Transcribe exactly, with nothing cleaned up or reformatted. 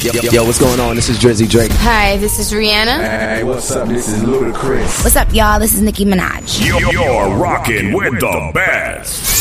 Yo, yo, yo, what's going on? This is Drizzy Drake. Hi, this is Rihanna. Hey, what's up? This is Ludacris. What's up, y'all? This is Nicki Minaj. You're rocking with the best.